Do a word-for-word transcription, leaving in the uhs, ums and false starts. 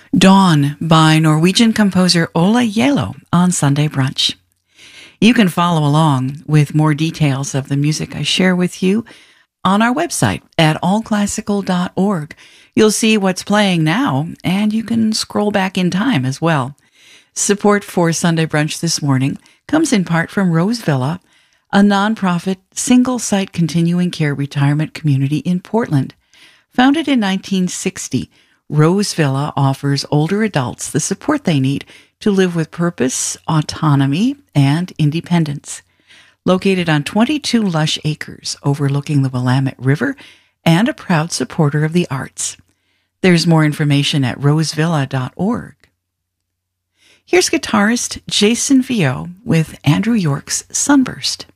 Dawn by Norwegian composer Ola Yelo on Sunday Brunch. You can follow along with more details of the music I share with you on our website at all classical dot org. You'll see what's playing now, and you can scroll back in time as well. Support for Sunday Brunch this morning comes in part from Rose Villa, a nonprofit single-site continuing care retirement community in Portland. Founded in nineteen sixty, Rose Villa offers older adults the support they need to live with purpose, autonomy, and independence. Located on twenty-two lush acres overlooking the Willamette River and a proud supporter of the arts. There's more information at rose villa dot org. Here's guitarist Jason Vio with Andrew York's Sunburst.